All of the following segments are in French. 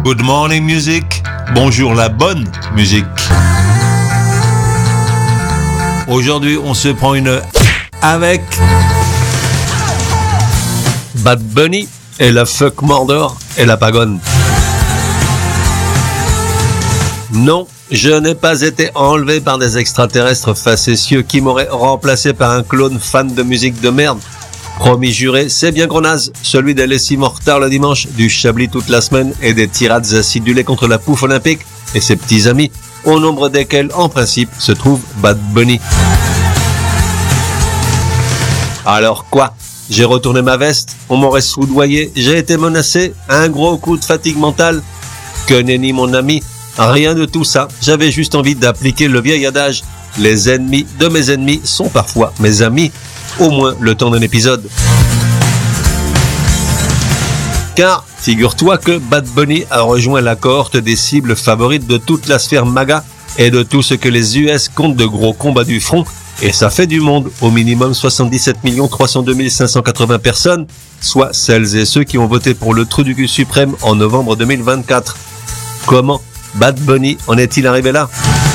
Good morning music. Bonjour la bonne musique. Aujourd'hui, on se prend une avec Bad Bunny et la fuck Mordor et la pagone. Non, je n'ai pas été enlevé par des extraterrestres facétieux qui m'auraient remplacé par un clone fan de musique de merde. Promis juré, c'est bien gros naze, celui des lessives en retard le dimanche, du chablis toute la semaine et des tirades acidulées contre la pouffe olympique et ses petits amis, au nombre desquels, en principe, se trouve Bad Bunny. Alors quoi ? J'ai retourné ma veste, on m'aurait soudoyé, j'ai été menacé, un gros coup de fatigue mentale. Que nenni mon ami, rien de tout ça, j'avais juste envie d'appliquer le vieil adage. Les ennemis de mes ennemis sont parfois mes amis, au moins le temps d'un épisode. Car, figure-toi que Bad Bunny a rejoint la cohorte des cibles favorites de toute la sphère MAGA et de tout ce que les US comptent de gros combats du front, et ça fait du monde, au minimum 77 302 580 personnes, soit celles et ceux qui ont voté pour le trou du cul suprême en novembre 2024. Comment Bad Bunny en est-il arrivé là ?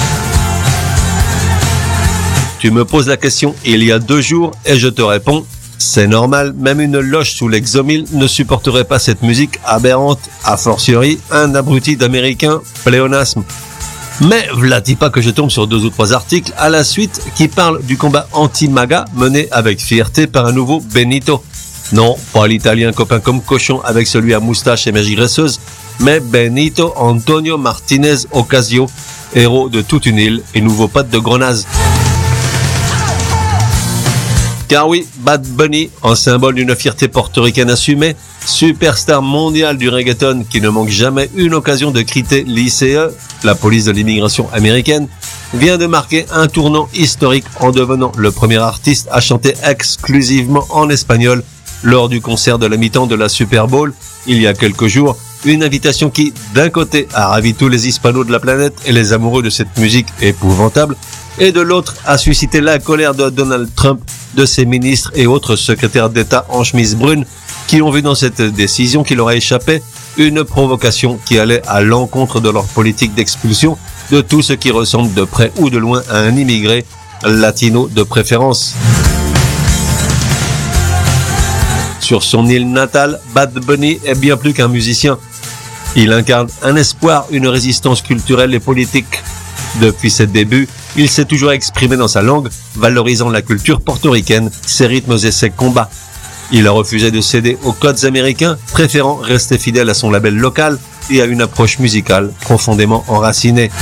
Tu me poses la question il y a 2 jours et je te réponds, c'est normal, même une loche sous l'exomile ne supporterait pas cette musique aberrante, a fortiori un abruti d'américain pléonasme. Mais v'là-t-il pas que je tombe sur 2 ou 3 articles à la suite qui parlent du combat anti-MAGA mené avec fierté par un nouveau Benito. Non, pas l'italien copain comme cochon avec celui à moustache et mèche graisseuse, mais Benito Antonio Martinez Ocasio, héros de toute une île et nouveau pote de Grenaz. Car oui, Bad Bunny, en symbole d'une fierté portoricaine assumée, superstar mondiale du reggaeton qui ne manque jamais une occasion de criter l'ICE, la police de l'immigration américaine, vient de marquer un tournant historique en devenant le premier artiste à chanter exclusivement en espagnol lors du concert de la mi-temps de la Super Bowl, il y a quelques jours, une invitation qui, d'un côté, a ravi tous les hispanos de la planète et les amoureux de cette musique épouvantable, et de l'autre, a suscité la colère de Donald Trump, de ses ministres et autres secrétaires d'État en chemise brune, qui ont vu dans cette décision qui leur a échappé une provocation qui allait à l'encontre de leur politique d'expulsion de tout ce qui ressemble de près ou de loin à un immigré, latino de préférence. Sur son île natale, Bad Bunny est bien plus qu'un musicien. Il incarne un espoir, une résistance culturelle et politique. Depuis ses débuts, il s'est toujours exprimé dans sa langue, valorisant la culture portoricaine, ses rythmes et ses combats. Il a refusé de céder aux codes américains, préférant rester fidèle à son label local et à une approche musicale profondément enracinée.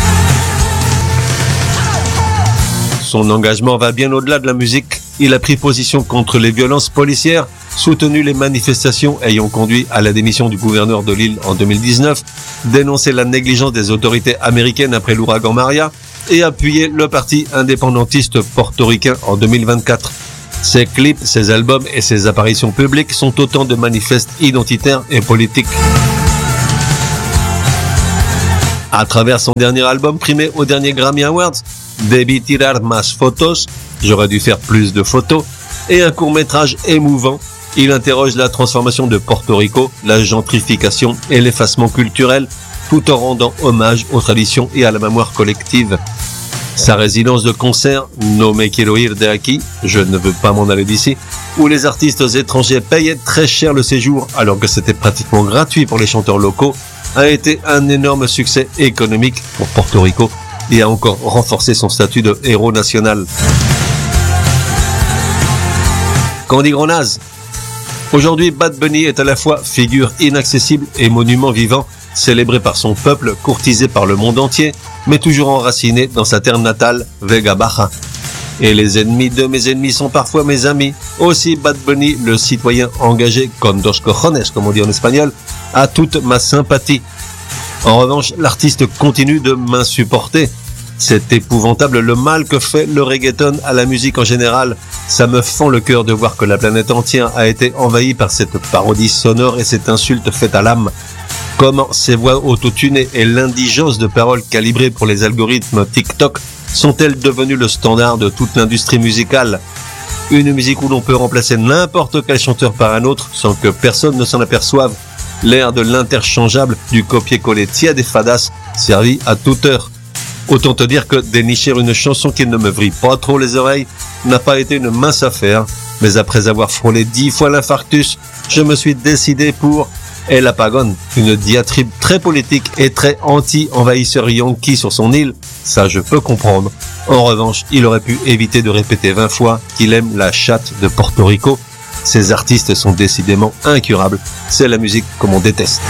Son engagement va bien au-delà de la musique. Il a pris position contre les violences policières, soutenu les manifestations ayant conduit à la démission du gouverneur de l'île en 2019, dénoncé la négligence des autorités américaines après l'ouragan Maria et appuyé le parti indépendantiste portoricain en 2024. Ses clips, ses albums et ses apparitions publiques sont autant de manifestes identitaires et politiques. À travers son dernier album primé aux derniers Grammy Awards, Debí tirar más fotos, j'aurais dû faire plus de photos, et un court-métrage émouvant, il interroge la transformation de Porto Rico, la gentrification et l'effacement culturel, tout en rendant hommage aux traditions et à la mémoire collective. Sa résidence de concert, No me quiero ir de aquí, je ne veux pas m'en aller d'ici, où les artistes étrangers payaient très cher le séjour alors que c'était pratiquement gratuit pour les chanteurs locaux, a été un énorme succès économique pour Porto Rico et a encore renforcé son statut de héros national. Qu'en dit Grenaz ? Aujourd'hui, Bad Bunny est à la fois figure inaccessible et monument vivant, célébré par son peuple, courtisé par le monde entier, mais toujours enraciné dans sa terre natale, Vega Baja. Et les ennemis de mes ennemis sont parfois mes amis. Aussi Bad Bunny, le citoyen engagé, con dos cojones, comme on dit en espagnol, a toute ma sympathie. En revanche, l'artiste continue de m'insupporter. C'est épouvantable le mal que fait le reggaeton à la musique en général. Ça me fend le cœur de voir que la planète entière a été envahie par cette parodie sonore et cette insulte faite à l'âme. Comment ces voix autotunées et l'indigence de paroles calibrées pour les algorithmes TikTok sont-elles devenues le standard de toute l'industrie musicale ? Une musique où l'on peut remplacer n'importe quel chanteur par un autre sans que personne ne s'en aperçoive. l'air de l'interchangeable, du copier-coller tiède et fadasse, servi à toute heure. Autant te dire que dénicher une chanson qui ne me vrille pas trop les oreilles n'a pas été une mince affaire, mais après avoir frôlé 10 fois l'infarctus, je me suis décidé pour El Apagón, une diatribe très politique et très anti-envahisseur yankee sur son île, ça je peux comprendre. En revanche, il aurait pu éviter de répéter 20 fois qu'il aime la chatte de Porto Rico. Ces artistes sont décidément incurables, c'est la musique comme on déteste.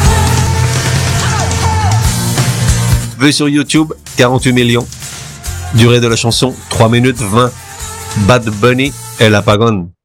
Vue sur YouTube, 48 millions. Durée de la chanson, 3 minutes 20. Bad Bunny, El Apagón.